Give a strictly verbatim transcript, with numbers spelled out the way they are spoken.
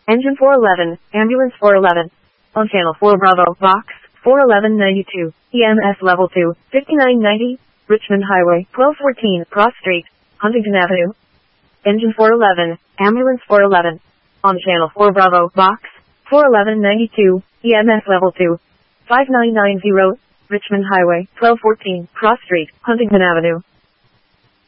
Engine four eleven, Ambulance four eleven. On Channel four Bravo, Box four eleven ninety-two, E M S Level two, fifty-nine ninety, Richmond Highway, twelve fourteen, Cross Street, Huntington Avenue. Engine four eleven, Ambulance four eleven. On Channel four Bravo, Box four eleven ninety-two, E M S Level two, five nine nine zero, Richmond Highway, twelve fourteen, Cross Street, Huntington Avenue.